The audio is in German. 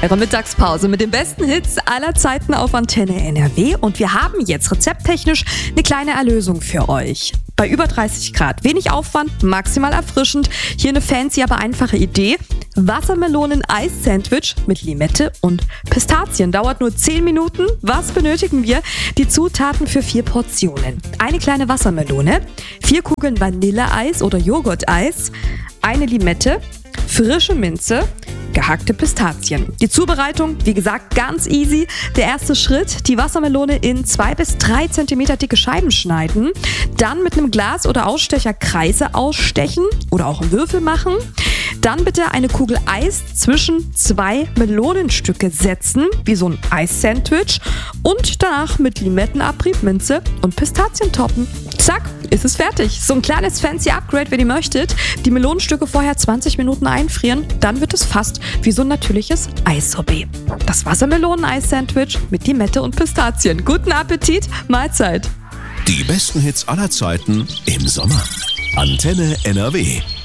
Eure Mittagspause mit den besten Hits aller Zeiten auf Antenne NRW. Und wir haben jetzt rezepttechnisch eine kleine Erlösung für euch. Bei über 30 Grad, wenig Aufwand, maximal erfrischend. Hier eine fancy, aber einfache Idee. Wassermelonen-Eis-Sandwich mit Limette und Pistazien. Dauert nur 10 Minuten. Was benötigen wir? Die Zutaten für 4 Portionen. Eine kleine Wassermelone, 4 Kugeln Vanilleeis oder Joghurteis, eine Limette, frische Minze, gehackte Pistazien. Die Zubereitung, wie gesagt, ganz easy. Der erste Schritt, die Wassermelone in 2 bis 3 cm dicke Scheiben schneiden. Dann mit einem Glas oder Ausstecher Kreise ausstechen oder auch einen Würfel machen. Dann bitte eine Kugel Eis zwischen 2 Melonenstücke setzen, wie so ein Eis-Sandwich. Und danach mit Limettenabrieb, Minze und Pistazien toppen. Zack, ist es fertig. So ein kleines fancy Upgrade, wenn ihr möchtet. Die Melonenstücke vorher 20 Minuten einfrieren, dann wird es fast wie so ein natürliches Eissorbet. Das Wassermelonen-Eis-Sandwich mit Limette und Pistazien. Guten Appetit, Mahlzeit. Die besten Hits aller Zeiten im Sommer. Antenne NRW.